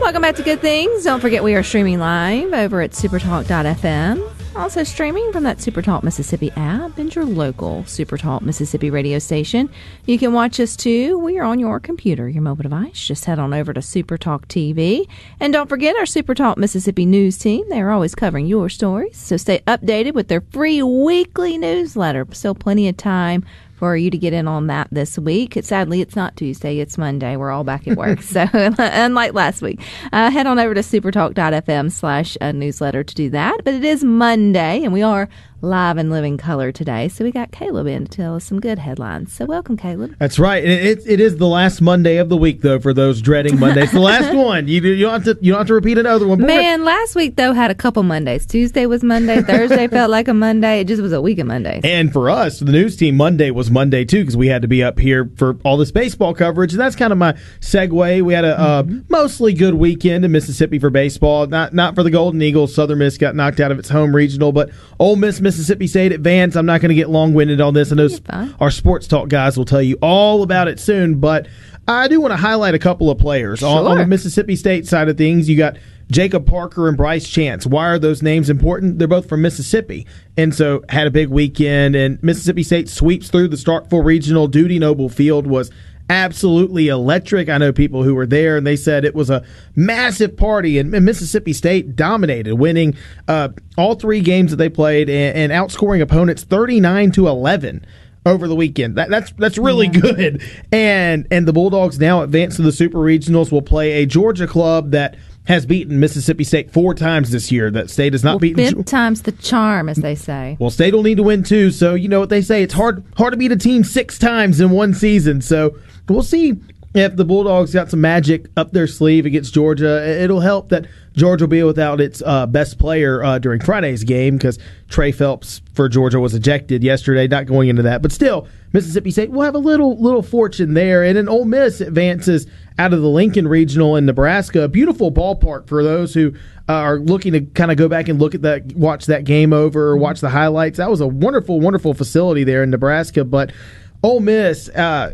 Welcome back to Good Things. Don't forget we are streaming live over at supertalk.fm. Also streaming from that Supertalk Mississippi app and your local Supertalk Mississippi radio station. You can watch us too. We are on your computer, your mobile device. Just head on over to Supertalk TV. And don't forget our Supertalk Mississippi news team. They are always covering your stories. So stay updated with their free weekly newsletter. Still plenty of time for you to get in on that this week. Sadly, it's not Tuesday. It's Monday. We're all back at work. So unlike last week, head on over to supertalk.fm/newsletter to do that. But it is Monday, and we are live and living color today. So we got Caleb in to tell us some good headlines. So welcome, Caleb. That's right. It is the last Monday of the week, though, for those dreading Mondays. The last one. You don't have to repeat another one. Man, last week, though, had a couple Mondays. Tuesday was Monday. Thursday felt like a Monday. It just was a week of Mondays. And for us, the news team, Monday was Monday, too, because we had to be up here for all this baseball coverage. And that's kind of my segue. We had a mostly good weekend in Mississippi for baseball. Not for the Golden Eagles. Southern Miss got knocked out of its home regional, but Ole Miss, Mississippi State advanced. I'm not going to get long-winded on this. I know our sports talk guys will tell you all about it soon, but I do want to highlight a couple of players. Sure. On the Mississippi State side of things, you got Jacob Parker and Bryce Chance. Why are those names important? They're both from Mississippi, and so had a big weekend, and Mississippi State sweeps through the Starkville Regional. Dudy Noble Field was absolutely electric. I know people who were there, and they said it was a massive party, and Mississippi State dominated, winning all three games that they played and outscoring opponents 39-11 over the weekend. That's really good. And the Bulldogs now advance to the Super Regionals, will play a Georgia club that has beaten Mississippi State 4 times this year. That State has not beaten. 5th time's the charm, as they say. Well, State will need to win too. So you know what they say. It's hard to beat a team 6 times in one season. So we'll see if the Bulldogs got some magic up their sleeve against Georgia. It'll help that Georgia will be without its best player during Friday's game, because Trey Phelps for Georgia was ejected yesterday. Not going into that, but still, Mississippi State will have a little fortune there. And then Ole Miss advances out of the Lincoln Regional in Nebraska. A beautiful ballpark for those who are looking to kind of go back and look at that, watch that game over, or watch the highlights. That was a wonderful, wonderful facility there in Nebraska. But Ole Miss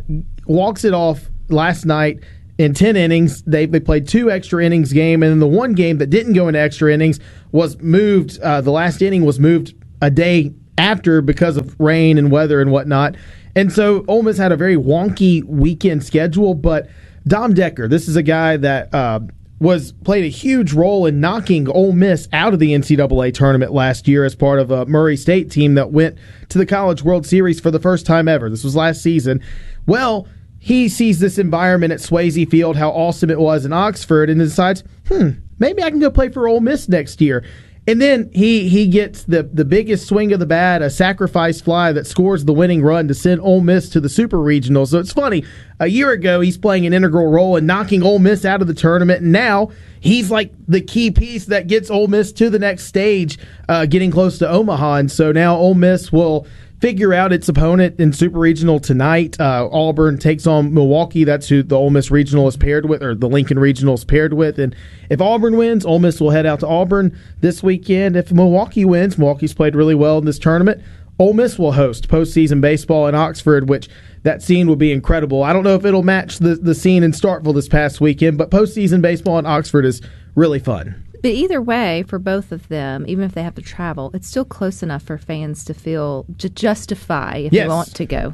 walks it off last night in 10 innings. They played 2 extra innings game, and then the one game that didn't go into extra innings was moved. The last inning was moved a day after because of rain and weather and whatnot. And so Ole Miss had a very wonky weekend schedule, but Dom Decker, this is a guy that played a huge role in knocking Ole Miss out of the NCAA tournament last year as part of a Murray State team that went to the College World Series for the first time ever. This was last season. Well, he sees this environment at Swayze Field, how awesome it was in Oxford, and decides, maybe I can go play for Ole Miss next year. And then he gets the biggest swing of the bat, a sacrifice fly that scores the winning run to send Ole Miss to the Super Regional. So it's funny, a year ago he's playing an integral role in knocking Ole Miss out of the tournament, and now he's like the key piece that gets Ole Miss to the next stage, getting close to Omaha. And so now Ole Miss will figure out its opponent in Super Regional tonight. Auburn takes on Milwaukee. That's who the Ole Miss Regional is paired with, or the Lincoln Regional is paired with. And if Auburn wins, Ole Miss will head out to Auburn this weekend. If Milwaukee wins, Milwaukee's played really well in this tournament, Ole Miss will host postseason baseball in Oxford, which that scene will be incredible. I don't know if it'll match the scene in Starkville this past weekend, but postseason baseball in Oxford is really fun. But either way, for both of them, even if they have to travel, it's still close enough for fans to justify if they want to go.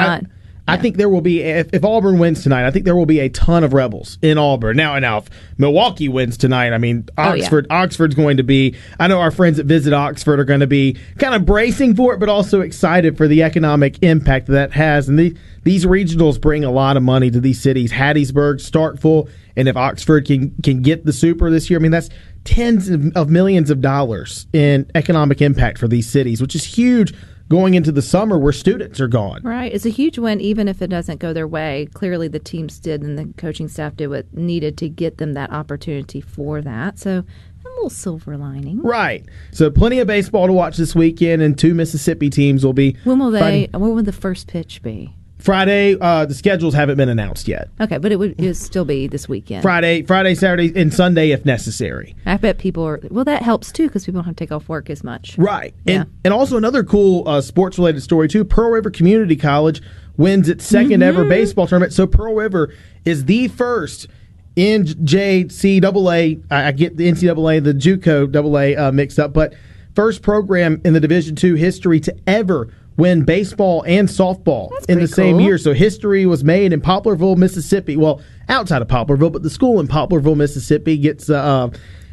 I think there will be, if Auburn wins tonight, I think there will be a ton of Rebels in Auburn. Now, if Milwaukee wins tonight, I mean, Oxford's going to be, I know our friends that visit Oxford are going to be kind of bracing for it, but also excited for the economic impact that has. And these regionals bring a lot of money to these cities, Hattiesburg, Starkville, and if Oxford can get the Super this year, I mean, that's tens of millions of dollars in economic impact for these cities, which is huge going into the summer where students are gone. Right. It's a huge win, even if it doesn't go their way. Clearly the teams did and the coaching staff did what needed to get them that opportunity for that. So a little silver lining. Right. So plenty of baseball to watch this weekend, and 2 Mississippi teams will be When will the first pitch be? Friday. The schedules haven't been announced yet. Okay, but it would still be this weekend. Friday, Saturday, and Sunday if necessary. I bet people are. Well, that helps too because people don't have to take off work as much. Right. Yeah. And also another cool sports related story too. Pearl River Community College wins its second ever baseball tournament. So Pearl River is the first NJCAA. I get the NCAA, the JUCO AA mixed up, but first program in the Division II history to ever win baseball and softball in the same year. So history was made in Poplarville, Mississippi. Well, outside of Poplarville, but the school in Poplarville, Mississippi gets a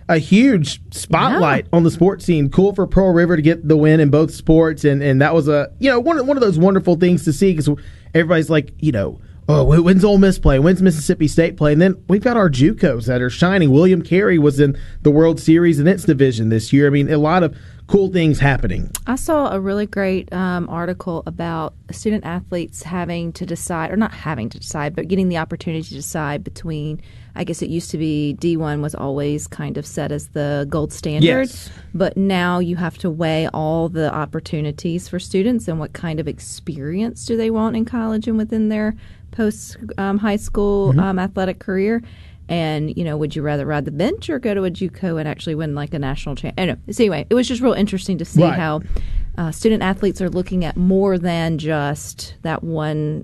huge spotlight on the sports scene. Cool for Pearl River to get the win in both sports, and that was one of those wonderful things to see, because everybody's like, oh, when's Ole Miss play? When's Mississippi State play? And then we've got our JUCOs that are shining. William Carey was in the World Series in its division this year. I mean, a lot of cool things happening. I saw a really great article about student athletes having to decide, or not having to decide, but getting the opportunity to decide between, I guess it used to be D1 was always kind of set as the gold standard, yes, but now you have to weigh all the opportunities for students and what kind of experience do they want in college and within their post-high school athletic career. And, would you rather ride the bench or go to a JUCO and actually win like a national championship? So anyway, it was just real interesting to see how student athletes are looking at more than just that one,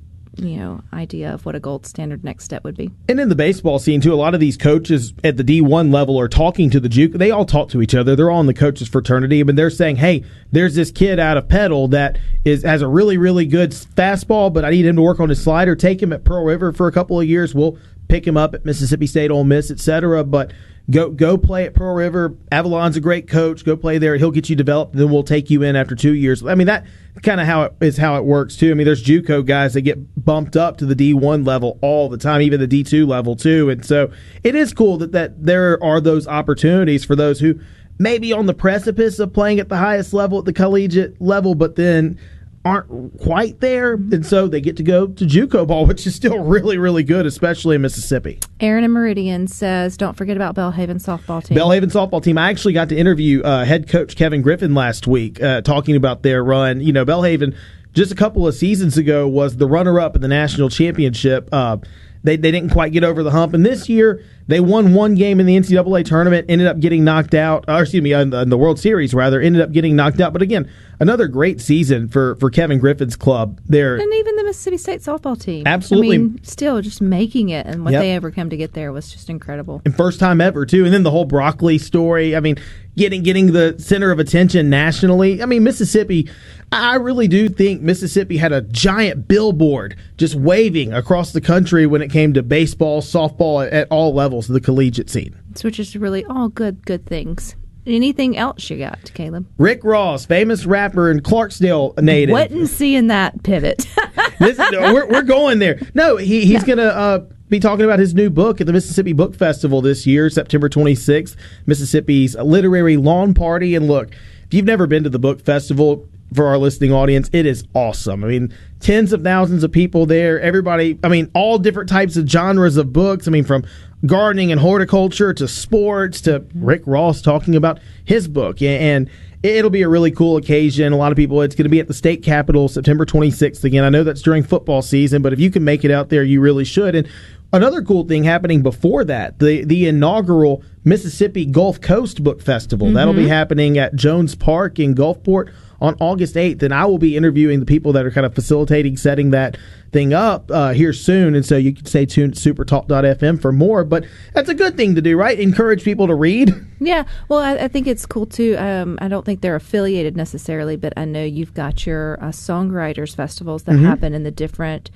idea of what a gold standard next step would be. And in the baseball scene, too, a lot of these coaches at the D1 level are talking to the JUCO. They all talk to each other. They're all in the coaches' fraternity. But they're saying, hey, there's this kid out of Petal that has a really, really good fastball, but I need him to work on his slider. Take him at Pearl River for a couple of years. We'll pick him up at Mississippi State, Ole Miss, etc. But go play at Pearl River. Avalon's a great coach. Go play there. He'll get you developed. Then we'll take you in after 2 years. I mean, that kind of how it works too. I mean, there's JUCO guys that get bumped up to the D1 level all the time, even the D2 level too. And so it is cool that there are those opportunities for those who may be on the precipice of playing at the highest level, at the collegiate level, but then aren't quite there, and so they get to go to JUCO ball, which is still really, really good, especially in Mississippi. Aaron in Meridian says, don't forget about Belhaven softball team. Belhaven softball team. I actually got to interview head coach Kevin Griffin last week, talking about their run. Belhaven, just a couple of seasons ago, was the runner-up in the national championship. They didn't quite get over the hump, and this year they won one game in the NCAA tournament, ended up getting knocked out, in the World Series, rather, ended up getting knocked out. But again, another great season for Kevin Griffin's club there. And even the Mississippi State softball team. Absolutely. I mean, still just making it, and what they overcome to get there was just incredible. And first time ever, too. And then the whole broccoli story. I mean, getting the center of attention nationally. I mean, Mississippi, I really do think Mississippi had a giant billboard just waving across the country when it came to baseball, softball, at all levels of the collegiate scene. Which is really all good things. Anything else you got, Caleb? Rick Ross, famous rapper and Clarksdale native. Wasn't seeing that pivot. We're going there. No, he's going to be talking about his new book at the Mississippi Book Festival this year, September 26th, Mississippi's literary lawn party. And look, if you've never been to the book festival, for our listening audience, it is awesome. I mean, tens of thousands of people there. Everybody, all different types of genres of books. From gardening and horticulture to sports to Rick Ross talking about his book. And it'll be a really cool occasion. A lot of people, it's going to be at the state capitol September 26th. Again, I know that's during football season, but if you can make it out there, you really should. And another cool thing happening before that, the inaugural Mississippi Gulf Coast Book Festival. That'll be happening at Jones Park in Gulfport on August 8th, and I will be interviewing the people that are kind of facilitating, setting that thing up here soon, and so you can stay tuned to supertalk.fm for more, but that's a good thing to do, right? Encourage people to read. Yeah, well, I think it's cool, too. I don't think they're affiliated necessarily, but I know you've got your songwriters festivals that happen in the different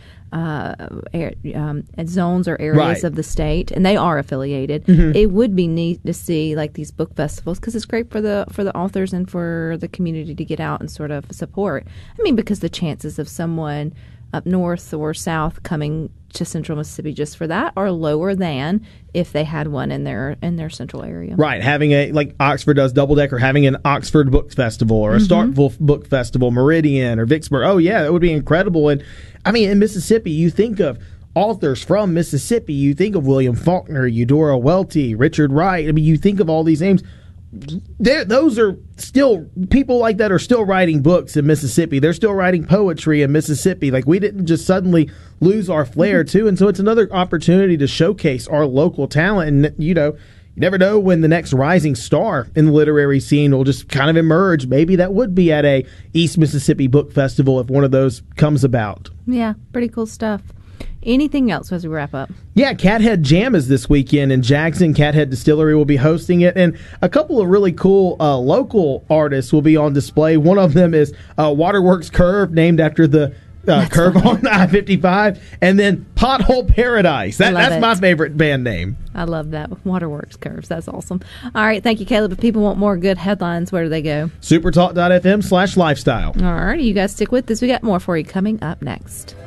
zones or areas of the state, and they are affiliated. It would be neat to see like these book festivals, because it's great for the authors and for the community to get out and sort of support. Because the chances of someone up north or south coming to Central Mississippi just for that are lower than if they had one in their central area. Right, having like Oxford does Double Decker, having an Oxford Book Festival or a Starkville Book Festival, Meridian or Vicksburg. Oh yeah, that would be incredible. And in Mississippi, you think of authors from Mississippi. You think of William Faulkner, Eudora Welty, Richard Wright. You think of all these names. Those are still people like that are still writing books in Mississippi. They're still writing poetry in Mississippi. Like, we didn't just suddenly lose our flair too, and so it's another opportunity to showcase our local talent. And you never know when the next rising star in the literary scene will just kind of emerge. Maybe that would be at a East Mississippi Book Festival if one of those comes about. Yeah, pretty cool stuff. Anything else as we wrap up? Yeah, Cathead Jam is this weekend in Jackson. Cathead Distillery will be hosting it, and a couple of really cool local artists will be on display. One of them is Waterworks Curve, named after the curve on I-55, and then Pothole Paradise. That's my favorite band name. I love that. Waterworks Curves. That's awesome. All right, thank you, Caleb. If people want more good headlines, where do they go? Supertalk.fm/lifestyle. All right, you guys stick with this. We got more for you coming up next.